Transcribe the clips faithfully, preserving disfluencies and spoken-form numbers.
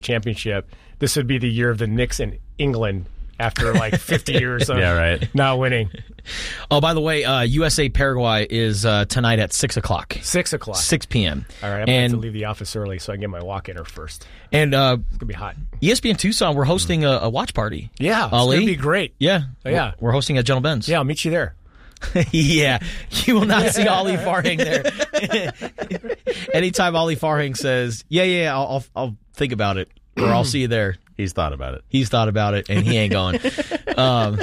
championship, this would be the year of the Knicks in England after like fifty years of yeah, right. not winning. Oh, by the way, uh, U S A Paraguay is uh, tonight at six o'clock. Six o'clock. six p.m. All right, I'm going to have to leave the office early so I can get my walk-inner first. And uh, it's going to be hot. E S P N Tucson, we're hosting a, a watch party. Yeah, it's Ali? going to be great. Yeah. Oh, yeah. We're hosting at General Ben's. Yeah, I'll meet you there. Yeah, you will not see Ali Farhang there. Anytime Ali Farhang says, yeah, yeah, I'll, I'll, I'll think about it, or I'll see you there. He's thought about it. He's thought about it, and he ain't going. um,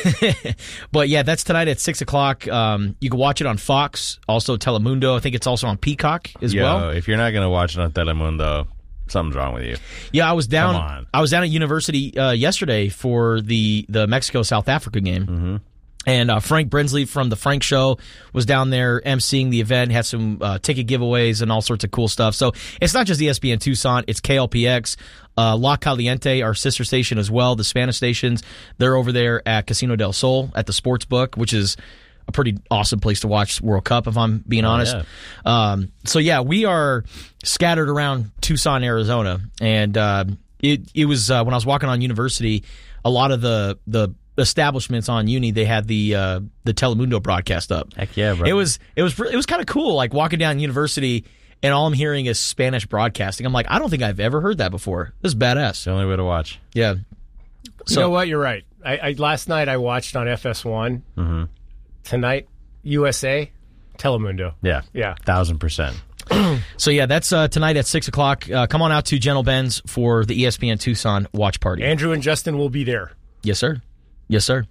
but yeah, that's tonight at six o'clock. Um, you can watch it on Fox, also Telemundo. I think it's also on Peacock as Yo, well. If you're not going to watch it on Telemundo, something's wrong with you. Yeah, I was down. Come on. I was down at University uh, yesterday for the the Mexico South Africa game. Mm-hmm. And uh, Frank Brinsley from The Frank Show was down there emceeing the event, had some uh, ticket giveaways and all sorts of cool stuff. So it's not just E S P N Tucson, it's K L P X, uh, La Caliente, our sister station as well, the Spanish stations. They're over there at Casino del Sol at the Sports Book, which is a pretty awesome place to watch World Cup, if I'm being oh, honest. Yeah. Um, so yeah, we are scattered around Tucson, Arizona. And uh, it, it was, uh, when I was walking on University, a lot of the the establishments on Uni, they had the uh, the Telemundo broadcast up. Heck yeah, bro. It was it was it was kind of cool, like walking down University and all I'm hearing is Spanish broadcasting. I'm like, I don't think I've ever heard that before. This is badass. It's the only way to watch. Yeah. You So, know what? You're right. I, I last night I watched on F S one. Mm-hmm. Tonight, U S A, Telemundo. Yeah. Yeah. Thousand percent. So yeah, that's uh, tonight at six o'clock. Uh, come on out to General Ben's for the E S P N Tucson watch party. Andrew and Justin will be there. Yes, sir. Yes, sir.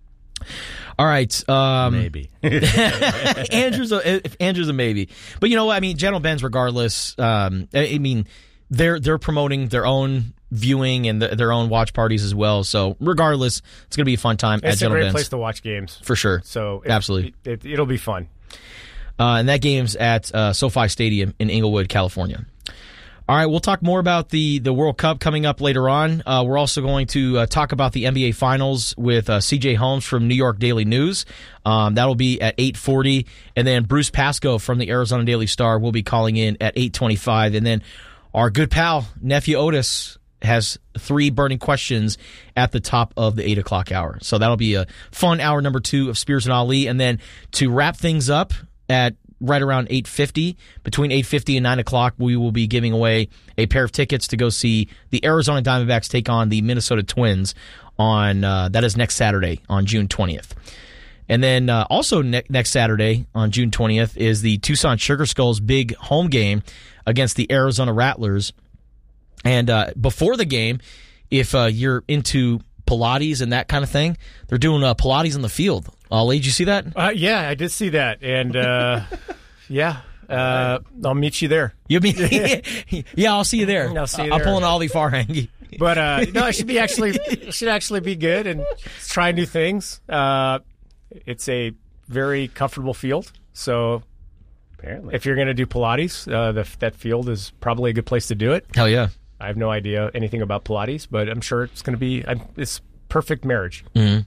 All right. Um, Maybe. Andrew's a, Andrew's a maybe. But you know what? I mean, General Ben's, regardless, um, I mean, they're they're promoting their own viewing and the, their own watch parties as well. So regardless, it's going to be a fun time it's at General Ben's. It's a great Ben's. place to watch games. For sure. So it, absolutely. It, it, it'll be fun. Uh, and that game's at uh, SoFi Stadium in Inglewood, California. All right, we'll talk more about the, the World Cup coming up later on. Uh, we're also going to uh, talk about the N B A Finals with uh, C J Holmes from New York Daily News. Um, that'll be at eight forty. And then Bruce Pascoe from the Arizona Daily Star will be calling in at eight twenty-five. And then our good pal, Nephew Otis, has three burning questions at the top of the eight o'clock hour. So that'll be a fun hour number two of Spears and Ali. And then to wrap things up at right around eight fifty, between eight fifty and nine o'clock, we will be giving away a pair of tickets to go see the Arizona Diamondbacks take on the Minnesota Twins on, uh, that is next Saturday on June twentieth. And then uh, also ne- next Saturday on June twentieth is the Tucson Sugar Skulls big home game against the Arizona Rattlers. And uh, before the game, if uh, you're into Pilates and that kind of thing, they're doing uh, Pilates in the field. Ali, did you see that? Uh, yeah, I did see that. And uh, yeah, uh, I'll meet you there. You mean? Yeah, I'll see you there. I'll see you I'm there. pulling Ali Farhang. But uh, no, it should be actually it should actually be good and try new things. Uh, it's a very comfortable field, so Apparently, if you're going to do Pilates, uh, the, that field is probably a good place to do it. Hell yeah. I have no idea anything about Pilates, but I'm sure it's going to be I'm, it's perfect marriage. Mm-hmm.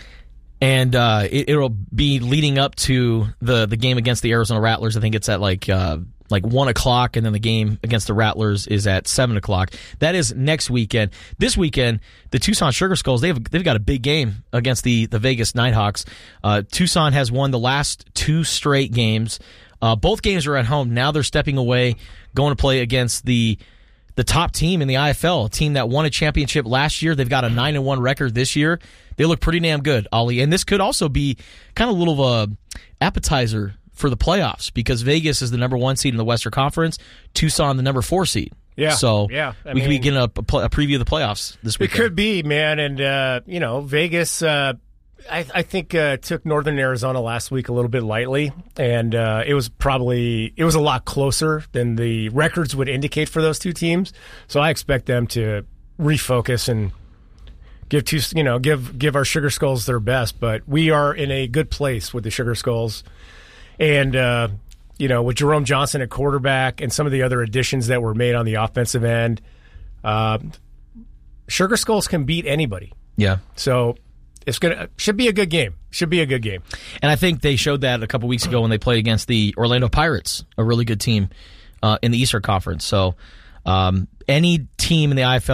And uh, it, it'll be leading up to the, the game against the Arizona Rattlers. I think it's at like uh, like one o'clock, and then the game against the Rattlers is at seven o'clock. That is next weekend. This weekend, the Tucson Sugar Skulls, they've they've got a big game against the the Vegas Nighthawks. Uh, Tucson has won the last two straight games. Uh, both games are at home. Now they're stepping away, going to play against the the top team in the I F L, a team that won a championship last year. They've got a nine and one record this year. They look pretty damn good, Ali. And this could also be kind of a little of a appetizer for the playoffs, because Vegas is the number one seed in the Western Conference, Tucson the number four seed. Yeah, so yeah. I we mean, could be getting a, a, a preview of the playoffs this It weekend. could be, man. And, uh, you know, Vegas, uh, I, I think, uh, took Northern Arizona last week a little bit lightly. And uh, it was probably, it was a lot closer than the records would indicate for those two teams. So I expect them to refocus and give two, you know, give give our Sugar Skulls their best. But we are in a good place with the Sugar Skulls. And, uh, you know, with Jerome Johnson at quarterback and some of the other additions that were made on the offensive end, uh, Sugar Skulls can beat anybody. Yeah. So it's gonna should be a good game. Should be a good game. And I think they showed that a couple weeks ago when they played against the Orlando Pirates, a really good team uh, in the Eastern Conference. So um, any team in the I F L